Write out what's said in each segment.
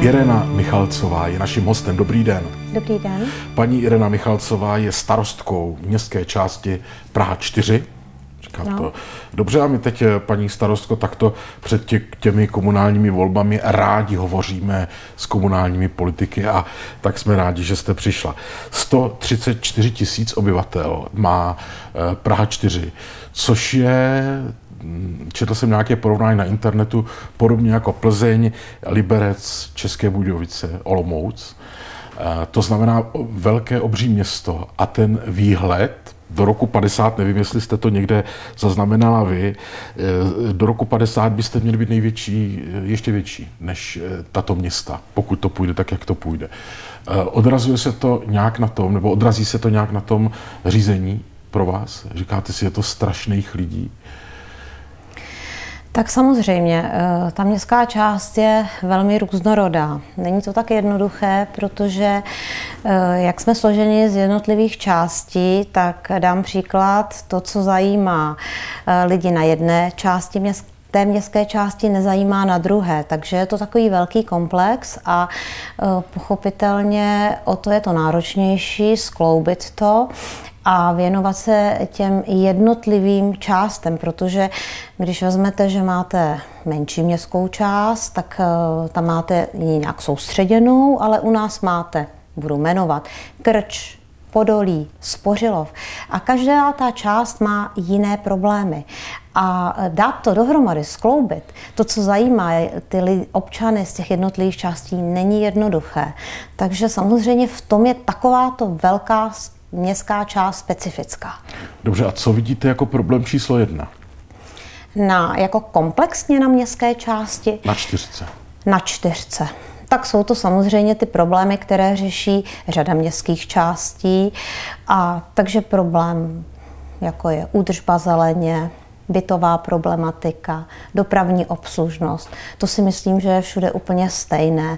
Irena Michalcová je naším hostem. Dobrý den. Dobrý den. Paní Irena Michalcová je starostkou městské části Praha 4. Říkám to dobře, a my teď, paní starostko, takto před těmi komunálními volbami rádi hovoříme s komunálními politiky, a tak jsme rádi, že jste přišla. 134 000 obyvatel má Praha 4, což je, četl jsem nějaké porovnání na internetu, podobně jako Plzeň, Liberec, České Budějovice, Olomouc. To znamená velké, obří město, a ten výhled do roku 50, nevím, jestli jste to někde zaznamenala vy, do roku 50 byste měli být největší, ještě větší než tato města, pokud to půjde tak, jak to půjde. Odrazuje se to nějak na tom, nebo odrazí se to nějak na tom řízení pro vás? Říkáte si, je to strašných lidí? Tak samozřejmě, ta městská část je velmi různorodá. Není to tak jednoduché, protože jak jsme složeni z jednotlivých částí, tak dám příklad, to, co zajímá lidi na jedné části té městské části, nezajímá na druhé. Takže je to takový velký komplex a pochopitelně o to je to náročnější skloubit to a věnovat se těm jednotlivým částem, protože když vezmete, že máte menší městskou část, tak tam máte nějak soustředěnou, ale u nás máte, budu jmenovat, Krč, Podolí, Spořilov, a každá ta část má jiné problémy. A dát to dohromady, skloubit, to, co zajímá ty občany z těch jednotlivých částí, není jednoduché. Takže samozřejmě v tom je takováto velká městská část specifická. Dobře, a co vidíte jako problém číslo 1? Jako komplexně na městské části? Na 4. Na 4. Tak jsou to samozřejmě ty problémy, které řeší řada městských částí. A takže problém, jako je údržba zeleně, bytová problematika, dopravní obslužnost. To si myslím, že je všude úplně stejné.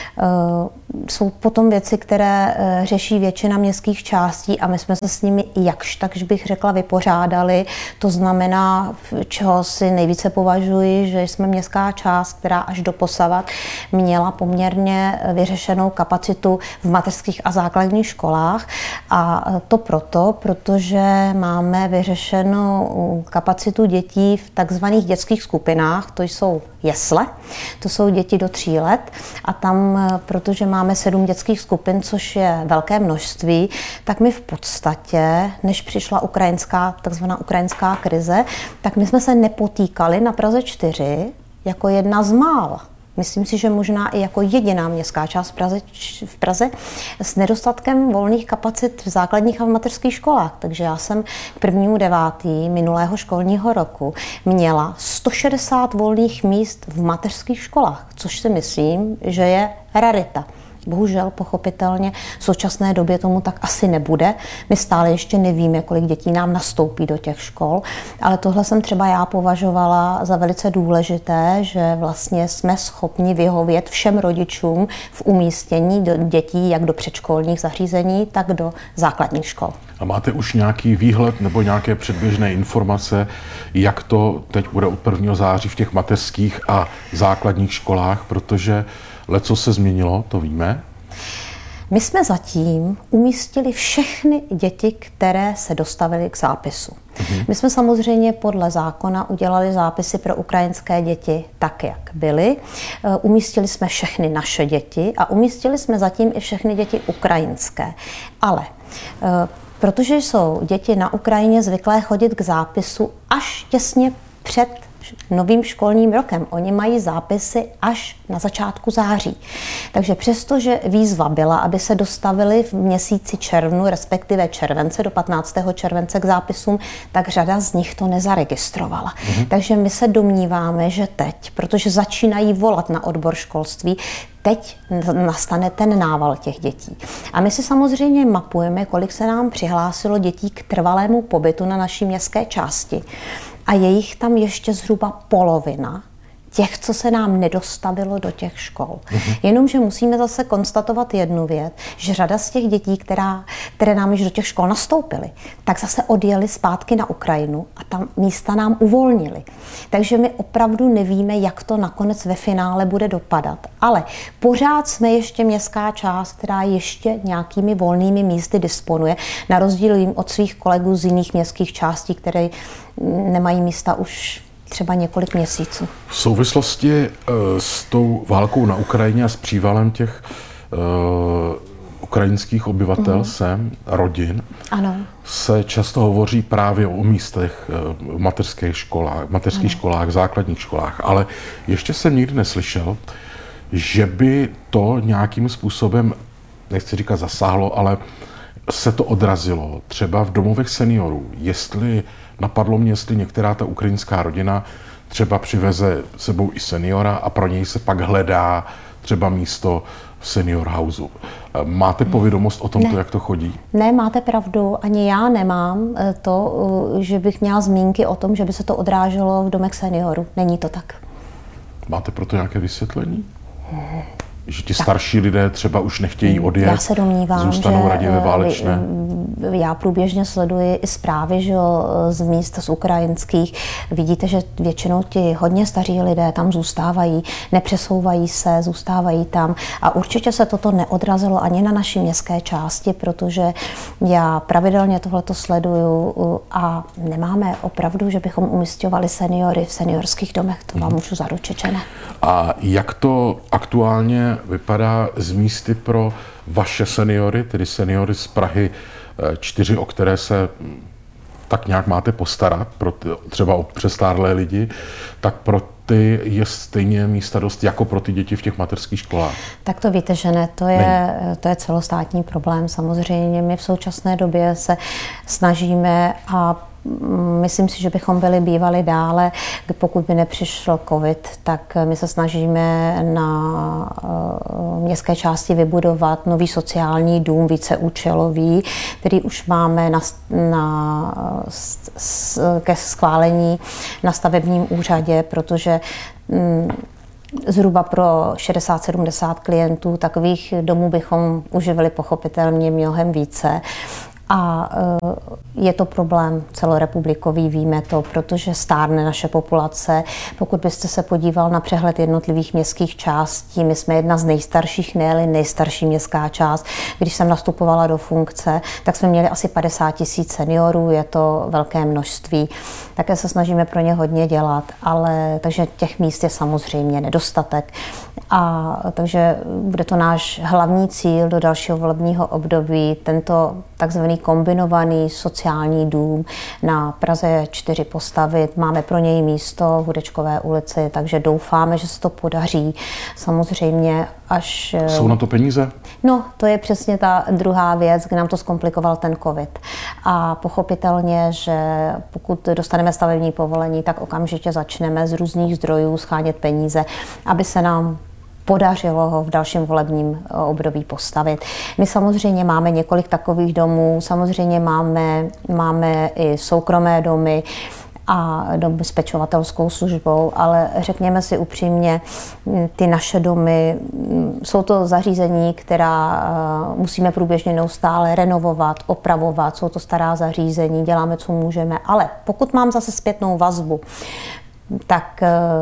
Jsou potom věci, které řeší většina městských částí a my jsme se s nimi jakž takž bych řekla vypořádali. To znamená, čeho si nejvíce považuji, že jsme městská část, která až doposavat měla poměrně vyřešenou kapacitu v mateřských a základních školách. A to protože máme vyřešenou kapacitu dětí v takzvaných dětských skupinách, to jsou jesle, to jsou děti do 3 let, a tam, protože máme 7 dětských skupin, což je velké množství, tak my v podstatě, než přišla takzvaná ukrajinská krize, tak my jsme se nepotýkali na Praze 4 jako jedna z mála. Myslím si, že možná i jako jediná městská část v Praze s nedostatkem volných kapacit v základních a v mateřských školách. Takže já jsem k 1.9. minulého školního roku měla 160 volných míst v mateřských školách, což si myslím, že je rarita. Bohužel, pochopitelně, v současné době tomu tak asi nebude. My stále ještě nevíme, kolik dětí nám nastoupí do těch škol, ale tohle jsem třeba já považovala za velice důležité, že vlastně jsme schopni vyhovět všem rodičům v umístění do dětí jak do předškolních zařízení, tak do základních škol. A máte už nějaký výhled nebo nějaké předběžné informace, jak to teď bude od 1. září v těch mateřských a základních školách, protože leco se změnilo, to víme? My jsme zatím umístili všechny děti, které se dostavily k zápisu. My jsme samozřejmě podle zákona udělali zápisy pro ukrajinské děti tak, jak byly. Umístili jsme všechny naše děti a umístili jsme zatím i všechny děti ukrajinské. Ale protože jsou děti na Ukrajině zvyklé chodit k zápisu až těsně před novým školním rokem. Oni mají zápisy až na začátku září. Takže přestože výzva byla, aby se dostavili v měsíci červnu, respektive července, do 15. července k zápisům, tak řada z nich to nezaregistrovala. Takže my se domníváme, že teď, protože začínají volat na odbor školství, teď nastane ten nával těch dětí. A my si samozřejmě mapujeme, kolik se nám přihlásilo dětí k trvalému pobytu na naší městské části. A je jich tam ještě zhruba polovina těch, co se nám nedostavilo do těch škol. Jenomže musíme zase konstatovat jednu věc, že řada z těch dětí, které nám již do těch škol nastoupily, tak zase odjeli zpátky na Ukrajinu a tam místa nám uvolnili. Takže my opravdu nevíme, jak to nakonec ve finále bude dopadat. Ale pořád jsme ještě městská část, která ještě nějakými volnými místy disponuje, na rozdíl od svých kolegů z jiných městských částí, které nemají místa už třeba několik měsíců. V souvislosti s tou válkou na Ukrajině a s přívalem těch ukrajinských obyvatel sem, rodin, ano. se často hovoří právě o místech v mateřských školách, základních školách, ale ještě jsem nikdy neslyšel, že by to nějakým způsobem, nechci říkat zasáhlo, ale se to odrazilo třeba v domovech seniorů. Napadlo mě, jestli některá ta ukrajinská rodina třeba přiveze sebou i seniora a pro něj se pak hledá třeba místo v senior houseu. Máte povědomost o tomto, jak to chodí? Ne, máte pravdu. Ani já nemám to, že bych měla zmínky o tom, že by se to odráželo v domech seniorů. Není to tak. Máte proto nějaké vysvětlení? Že ti starší lidé třeba už nechtějí odjet, já se domnívám, zůstanou raději ve válečné? Já průběžně sleduji i zprávy, že z míst z ukrajinských. Vidíte, že většinou ti hodně staří lidé tam zůstávají, nepřesouvají se, zůstávají tam. A určitě se toto neodrazilo ani na naší městské části, protože já pravidelně tohleto sleduju a nemáme opravdu, že bychom umisťovali seniory v seniorských domech. To vám můžu zaručit, že ne. A jak to aktuálně vypadá z místy pro vaše seniory, tedy seniory z Prahy 4, o které se tak nějak máte postarat, třeba o přestárlé lidi, tak pro ty je stejně místa dost jako pro ty děti v těch mateřských školách? Tak to víte, že ne, to je celostátní problém. Samozřejmě my v současné době se snažíme a myslím si, že bychom byli bývali dále, pokud by nepřišel covid, tak my se snažíme na městské části vybudovat nový sociální dům, víceúčelový, který už máme ke schválení na stavebním úřadě, protože zhruba pro 60-70 klientů takových domů bychom uživili pochopitelně mnohem více. A je to problém celorepublikový, víme to, protože stárne naše populace. Pokud byste se podíval na přehled jednotlivých městských částí, my jsme jedna z nejstarších, ne-li nejstarší městská část. Když jsem nastupovala do funkce, tak jsme měli asi 50 000 seniorů, je to velké množství. Také se snažíme pro ně hodně dělat, takže těch míst je samozřejmě nedostatek. A takže bude to náš hlavní cíl do dalšího volebního období, tento takzvaný kombinovaný sociální dům na Praze 4 postavit. Máme pro něj místo v Hudečkové ulici, takže doufáme, že se to podaří. Samozřejmě až... Jsou na to peníze? No, to je přesně ta druhá věc, kdy nám to zkomplikoval ten covid. A pochopitelně, že pokud dostaneme stavební povolení, tak okamžitě začneme z různých zdrojů schánět peníze, aby se nám podařilo ho v dalším volebním období postavit. My samozřejmě máme několik takových domů, samozřejmě máme i soukromé domy a domy s pečovatelskou službou, ale řekněme si upřímně, ty naše domy jsou to zařízení, která musíme průběžně neustále renovovat, opravovat, jsou to stará zařízení, děláme, co můžeme, ale pokud mám zase zpětnou vazbu, tak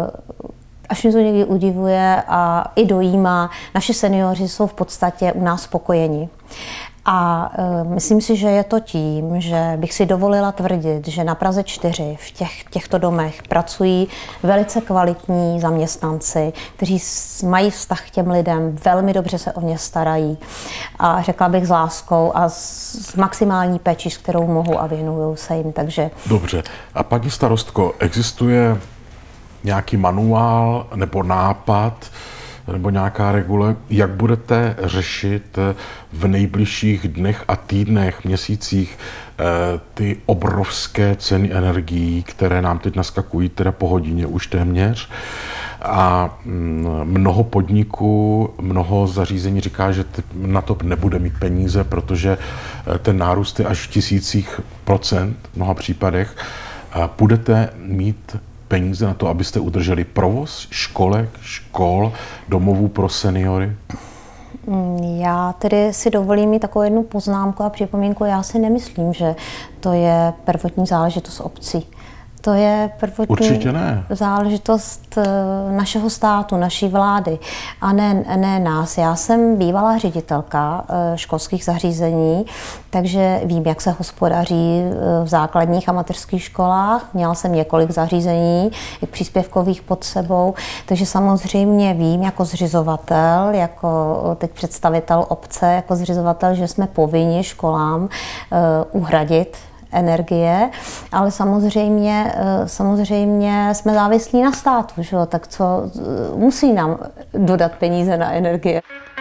až mě to někdy udivuje a i dojímá, naši seniori jsou v podstatě u nás spokojeni. A myslím si, že je to tím, že bych si dovolila tvrdit, že na Praze 4 v těchto domech pracují velice kvalitní zaměstnanci, kteří mají vztah k těm lidem, velmi dobře se o ně starají a řekla bych s láskou a s maximální péčí, s kterou mohu a věnuju se jim. Takže... Dobře. A paní starostko, existuje nějaký manuál nebo nápad nebo nějaká regule, jak budete řešit v nejbližších dnech a týdnech, měsících ty obrovské ceny energií, které nám teď naskakují, teda po hodině už téměř. A mnoho podniků, mnoho zařízení říká, že na to nebude mít peníze, protože ten nárůst je až v 1000% v mnoha případech. Budete mít peníze na to, abyste udrželi provoz školek, škol, domovů pro seniory? Já tedy si dovolím mít takovou jednu poznámku a připomínku. Já si nemyslím, že to je prvotní záležitost obcí. To je prvotní záležitost našeho státu, naší vlády a ne nás. Já jsem bývalá ředitelka školských zařízení, takže vím, jak se hospodaří v základních a mateřských školách. Měla jsem několik zařízení, i příspěvkových pod sebou, takže samozřejmě vím jako zřizovatel, jako teď představitel obce, jako zřizovatel, že jsme povinni školám uhradit energie, ale samozřejmě jsme závislí na státu, že jo? Tak co musí nám dodat peníze na energie.